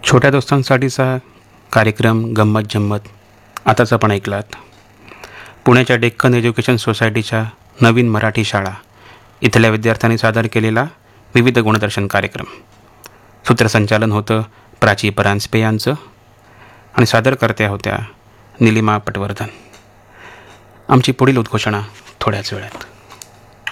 छोट्या दोस्तांसाठीचा कार्यक्रम गंमत जम्मत आताच आपण ऐकलात. पुण्याच्या डेक्कन एज्युकेशन सोसायटीच्या नवीन मराठी शाळा इथल्या विद्यार्थ्यांनी सादर केलेला विविध गुणदर्शन कार्यक्रम. सूत्रसंचालन होतं प्राची परांजपे यांचं आणि सादरकर्त्या होत्या निलिमा पटवर्धन. आमची पुढील उद्घोषणा थोड्याच वेळात.